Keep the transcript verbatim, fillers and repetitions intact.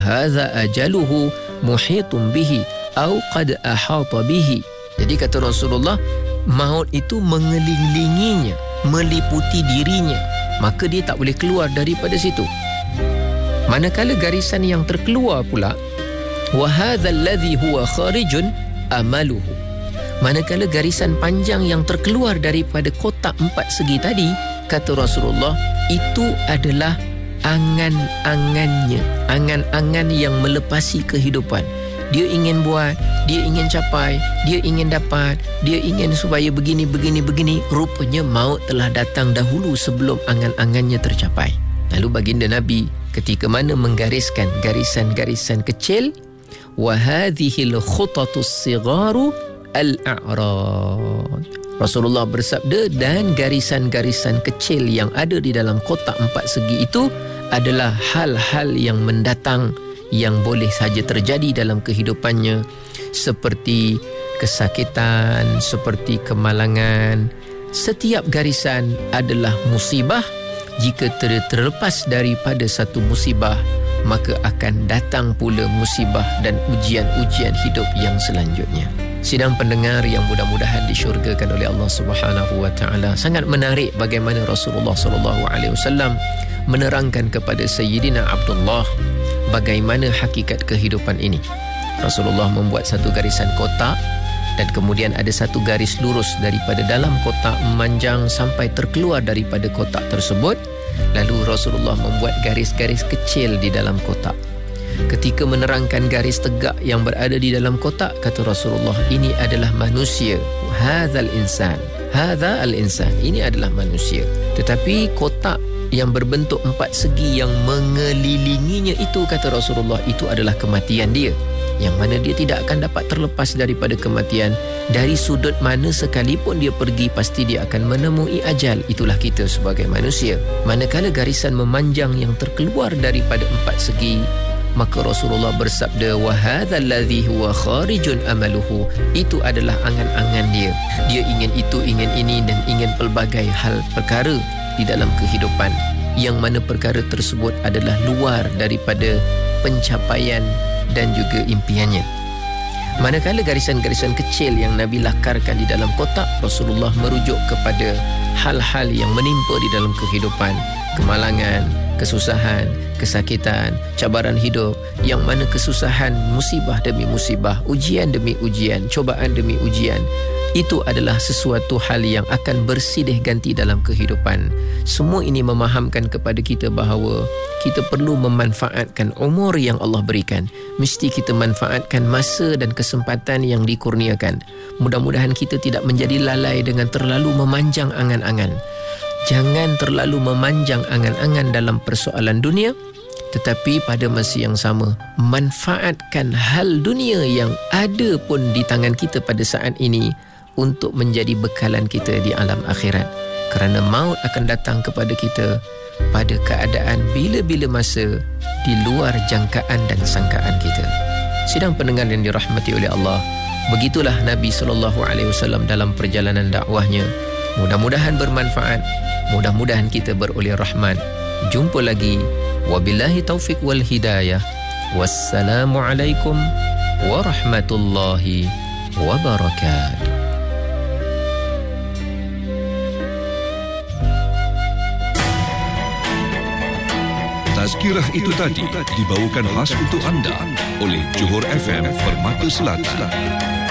hadza ajaluhu muhitun bihi au qad ahata bihi. Jadi kata Rasulullah, maut itu mengelilinginya, meliputi dirinya, maka dia tak boleh keluar daripada situ. Manakala garisan yang terkeluar pula, wa hadzal ladzi huwa kharijun amaluhu. Manakala garisan panjang yang terkeluar daripada kotak empat segi tadi, kata Rasulullah, itu adalah angan-angannya, angan-angan yang melepasi kehidupan. Dia ingin buat, dia ingin capai, dia ingin dapat, dia ingin supaya begini, begini, begini. Rupanya maut telah datang dahulu sebelum angan-angannya tercapai. Lalu baginda Nabi ketika mana menggariskan garisan-garisan kecil, wa hadhil khutatus sigharu al-a'rad. Rasulullah bersabda, dan garisan-garisan kecil yang ada di dalam kotak empat segi itu adalah hal-hal yang mendatang, yang boleh saja terjadi dalam kehidupannya, seperti kesakitan, seperti kemalangan. Setiap garisan adalah musibah. Jika ter- terlepas daripada satu musibah, maka akan datang pula musibah dan ujian-ujian hidup yang selanjutnya. Sidang pendengar yang mudah-mudahan disyurgakan oleh Allah Subhanahu wa taala, sangat menarik bagaimana Rasulullah sallallahu alaihi wasallam menerangkan kepada Sayyidina Abdullah bagaimana hakikat kehidupan ini. Rasulullah membuat satu garisan kotak, dan kemudian ada satu garis lurus daripada dalam kotak memanjang sampai terkeluar daripada kotak tersebut. Lalu Rasulullah membuat garis-garis kecil di dalam kotak. Ketika menerangkan garis tegak yang berada di dalam kotak, kata Rasulullah, ini adalah manusia. Hadzal insan, hadza al-insan, ini adalah manusia. Tetapi kotak yang berbentuk empat segi yang mengelilinginya itu, kata Rasulullah, itu adalah kematian dia, yang mana dia tidak akan dapat terlepas daripada kematian. Dari sudut mana sekalipun dia pergi, pasti dia akan menemui ajal. Itulah kita sebagai manusia. Manakala garisan memanjang yang terkeluar daripada empat segi, maka Rasulullah bersabda, wa hadzal ladzi huwa kharijun amaluhu, itu adalah angan-angan dia. Dia ingin itu, ingin ini, dan ingin pelbagai hal perkara di dalam kehidupan, yang mana perkara tersebut adalah luar daripada pencapaian dan juga impiannya. Manakala garisan-garisan kecil yang Nabi lakarkan di dalam kotak, Rasulullah merujuk kepada hal-hal yang menimpa di dalam kehidupan, kemalangan, kesusahan, kesakitan, cabaran hidup, yang mana kesusahan, musibah demi musibah, ujian demi ujian, cobaan demi ujian, itu adalah sesuatu hal yang akan bersilih ganti dalam kehidupan. Semua ini memahamkan kepada kita bahawa kita perlu memanfaatkan umur yang Allah berikan. Mesti kita manfaatkan masa dan kesempatan yang dikurniakan. Mudah-mudahan kita tidak menjadi lalai dengan terlalu memanjang angan-angan. Jangan terlalu memanjang angan-angan dalam persoalan dunia, tetapi pada masa yang sama manfaatkan hal dunia yang ada pun di tangan kita pada saat ini untuk menjadi bekalan kita di alam akhirat. Kerana maut akan datang kepada kita pada keadaan bila-bila masa di luar jangkaan dan sangkaan kita. Sidang pendengar yang dirahmati oleh Allah, begitulah Nabi sallallahu alaihi wasallam dalam perjalanan dakwahnya. Mudah-mudahan bermanfaat, mudah-mudahan kita beroleh rahmat. Jumpa lagi. Wabillahi taufiq wal hidayah. Wassalamualaikum warahmatullahi wabarakatuh. Tazkirah itu tadi dibawakan khas untuk anda oleh Johor F M Permata Selatan.